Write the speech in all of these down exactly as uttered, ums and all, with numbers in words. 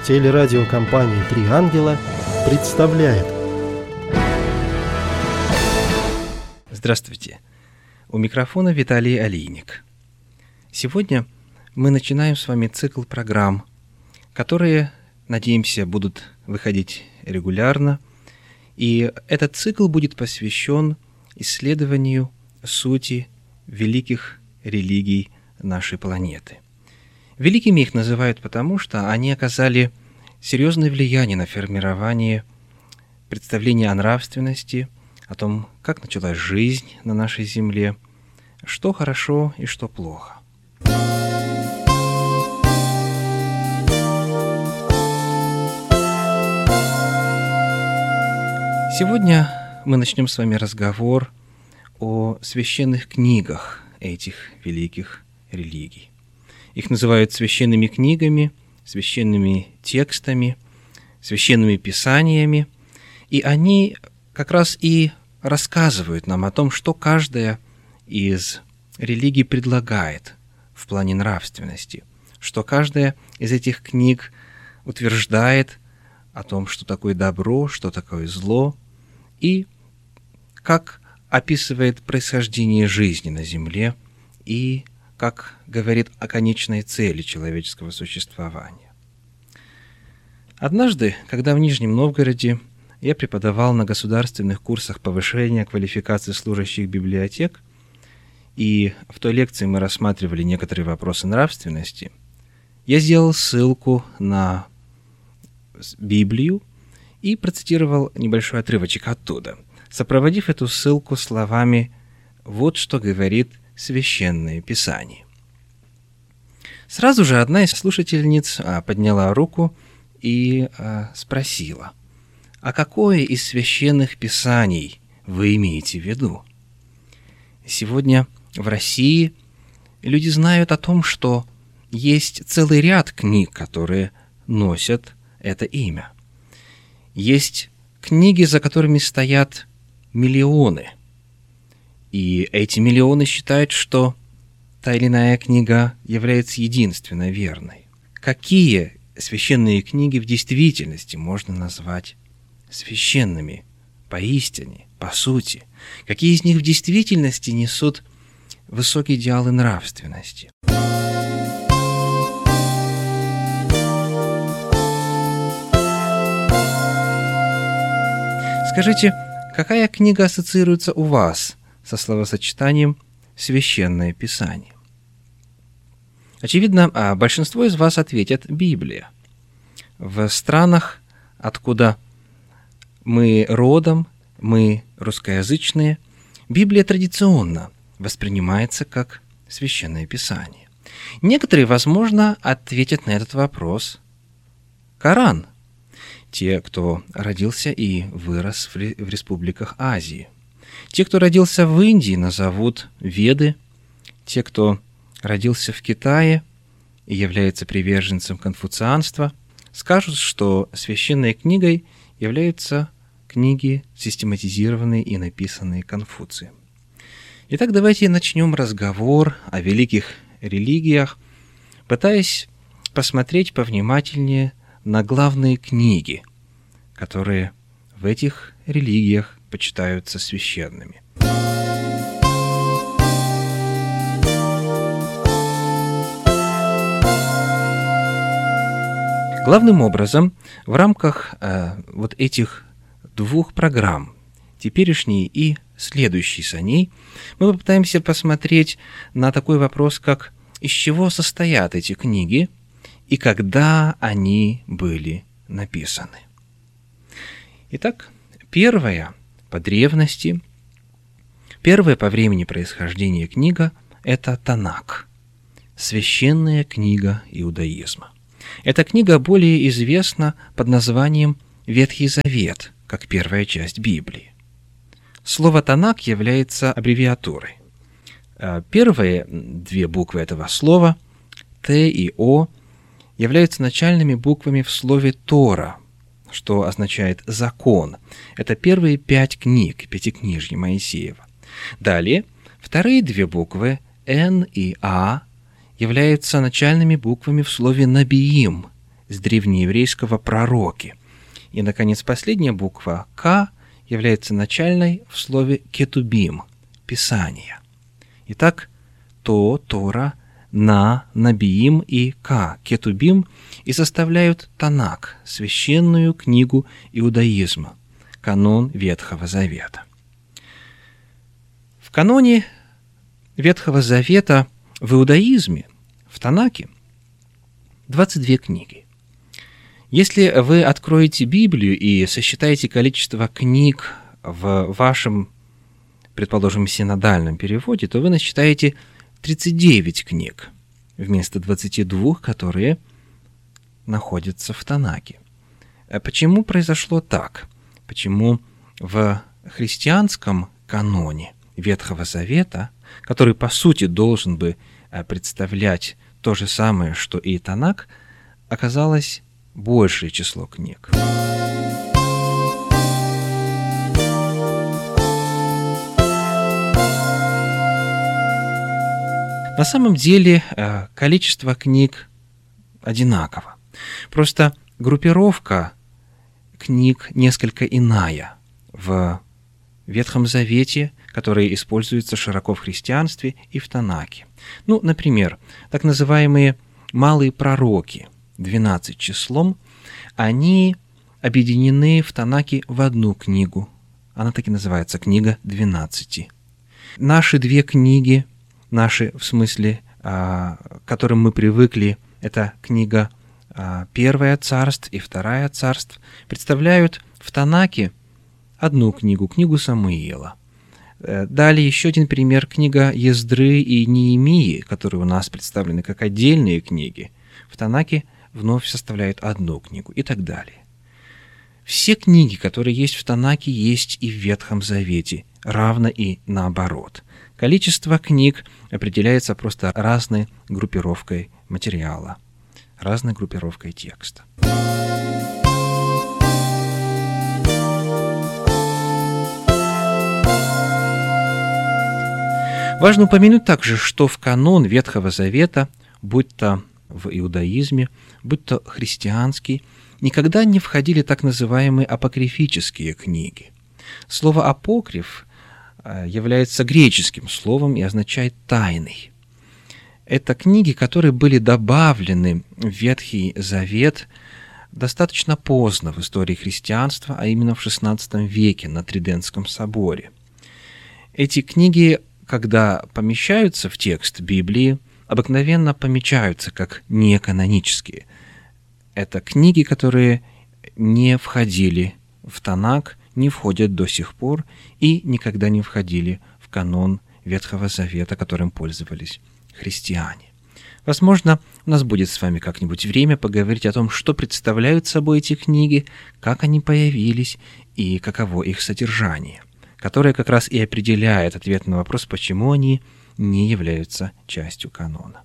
Телерадиокомпания «Три ангела» представляет. Здравствуйте! У микрофона Виталий Алийник. Сегодня мы начинаем с вами цикл программ, которые, надеемся, будут выходить регулярно. И этот цикл будет посвящен исследованию сути великих религий нашей планеты. Великими их называют потому, что они оказали серьезное влияние на формирование представления о нравственности, о том, как началась жизнь на нашей земле, что хорошо и что плохо. Сегодня мы начнем с вами разговор о священных книгах этих великих религий. Их называют священными книгами, священными текстами, священными писаниями, и они как раз и рассказывают нам о том, что каждая из религий предлагает в плане нравственности, что каждая из этих книг утверждает о том, что такое добро, что такое зло, и как описывает происхождение жизни на земле и как говорит о конечной цели человеческого существования. Однажды, когда в Нижнем Новгороде я преподавал на государственных курсах повышения квалификации служащих библиотек, и в той лекции мы рассматривали некоторые вопросы нравственности, я сделал ссылку на Библию и процитировал небольшой отрывочек оттуда, сопроводив эту ссылку словами «Вот что говорит Священное Писание». Сразу же одна из слушательниц подняла руку и спросила: «А какое из священных писаний вы имеете в виду?» Сегодня в России люди знают о том, что есть целый ряд книг, которые носят это имя. Есть книги, за которыми стоят миллионы. И эти миллионы считают, что та или иная книга является единственно верной. Какие священные книги в действительности можно назвать священными, поистине, по сути? Какие из них в действительности несут высокие идеалы нравственности? Скажите, какая книга ассоциируется у вас со словосочетанием «священное писание»? Очевидно, а большинство из вас ответят «Библия». В странах, откуда мы родом, мы русскоязычные, Библия традиционно воспринимается как священное писание. Некоторые, возможно, ответят на этот вопрос «Коран». Те, кто родился и вырос в республиках Азии. Те, кто родился в Индии, назовут Веды. Те, кто родился в Китае и является приверженцем конфуцианства, скажут, что священной книгой являются книги, систематизированные и написанные Конфуцием. Итак, давайте начнем разговор о великих религиях, пытаясь посмотреть повнимательнее на главные книги, которые в этих религиях почитаются священными. Главным образом, в рамках э, вот этих двух программ, теперешней и следующей за ней, мы попытаемся посмотреть на такой вопрос, как из чего состоят эти книги и когда они были написаны. Итак, первая по древности, первая по времени происхождения книга – это Танак, священная книга иудаизма. Эта книга более известна под названием Ветхий Завет, как первая часть Библии. Слово «Танак» является аббревиатурой. Первые две буквы этого слова, Т и О, являются начальными буквами в слове «Тора», что означает «закон». Это первые пять книг Пятикнижья Моисеева. Далее, вторые две буквы Н и А являются начальными буквами в слове «набиим», с древнееврейского «пророки». И, наконец, последняя буква «К» является начальной в слове «кетубим» – «писание». Итак, То, Тора, На, Набиим и Ка, Кетубим и составляют Танак, священную книгу иудаизма, канон Ветхого Завета. В каноне Ветхого Завета в иудаизме, в Танаке, двадцать две книги. Если вы откроете Библию и сосчитаете количество книг в вашем, предположим, синодальном переводе, то вы насчитаете тридцать девять книг вместо двадцати двух, которые находятся в Танаке. Почему произошло так? Почему в христианском каноне Ветхого Завета, который по сути должен бы представлять то же самое, что и Танак, оказалось большее число книг? На самом деле количество книг одинаково. Просто группировка книг несколько иная в Ветхом Завете, который используется широко в христианстве и в Танаке. Ну, например, так называемые малые пророки, двенадцать числом, они объединены в Танаке в одну книгу. Она так и называется «Книга двенадцати». Наши две книги, наши, в смысле, к которым мы привыкли, это книга Первая Царств и Вторая Царств, представляют в Танаке одну книгу, книгу Самуила. Далее еще один пример, книга Ездры и Неемии, которые у нас представлены как отдельные книги, в Танаке вновь составляют одну книгу и так далее. Все книги, которые есть в Танаке, есть и в Ветхом Завете, равно и наоборот. Количество книг определяется просто разной группировкой материала, разной группировкой текста. Важно упомянуть также, что в канон Ветхого Завета, будь то в иудаизме, будь то христианский, никогда не входили так называемые апокрифические книги. Слово «апокриф» является греческим словом и означает «тайный». Это книги, которые были добавлены в Ветхий Завет достаточно поздно в истории христианства, а именно в шестнадцатом веке на Тридентском соборе. Эти книги, когда помещаются в текст Библии, обыкновенно помечаются как неканонические. Это книги, которые не входили в Танак, не входят до сих пор и никогда не входили в канон Ветхого Завета, которым пользовались христиане. Возможно, у нас будет с вами как-нибудь время поговорить о том, что представляют собой эти книги, как они появились и каково их содержание, которое как раз и определяет ответ на вопрос, почему они не являются частью канона.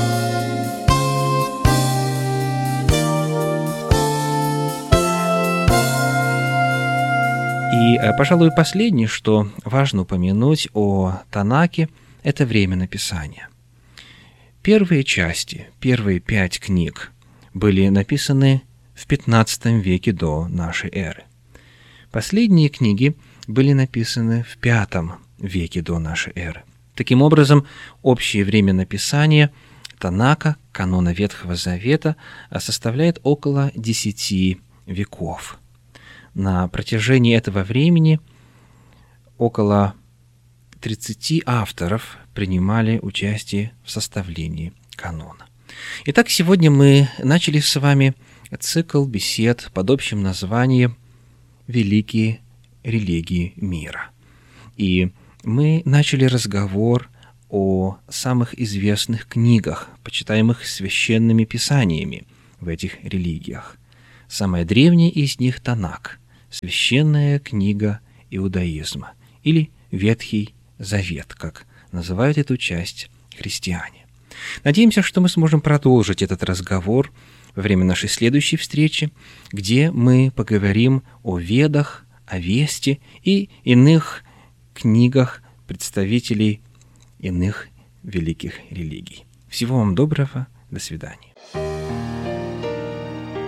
И, пожалуй, последнее, что важно упомянуть о Танаке, это время написания. Первые части, первые пять книг были написаны в пятнадцатом веке до нашей эры. Последние книги были написаны в пятом веке до нашей эры. Таким образом, общее время написания Танака, канона Ветхого Завета, составляет около десяти веков. На протяжении этого времени около тридцати авторов принимали участие в составлении канона. Итак, сегодня мы начали с вами цикл бесед под общим названием «Великие религии мира». И мы начали разговор о самых известных книгах, почитаемых священными писаниями в этих религиях. Самая древняя из них – Танак, священная книга иудаизма, или Ветхий Завет, как называют эту часть христиане. Надеемся, что мы сможем продолжить этот разговор во время нашей следующей встречи, где мы поговорим о Ведах, о Весте и иных книгах представителей иных великих религий. Всего вам доброго, до свидания.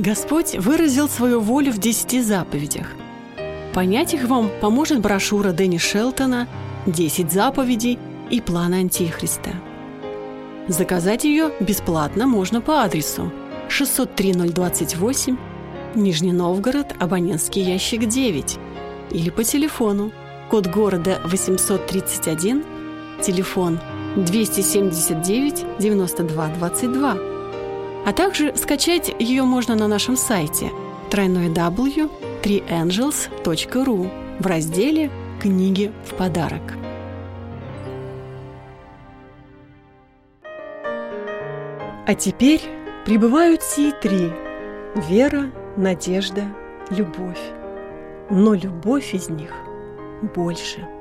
Господь выразил свою волю в десяти заповедях. Понять их вам поможет брошюра Дэнни Шелтона «Десять заповедей и план Антихриста». Заказать ее бесплатно можно по адресу шестьсот три ноль двадцать восемь, Нижний Новгород, абонентский ящик девять, или по телефону, код города восемьсот тридцать один, телефон двести семьдесят девять девяносто два двадцать два. А также скачать ее можно на нашем сайте дабл ю дабл ю дабл ю точка три энджелс точка ру в разделе «Книги в подарок». А теперь пребывают сии три – вера, надежда, любовь. Но любовь из них больше.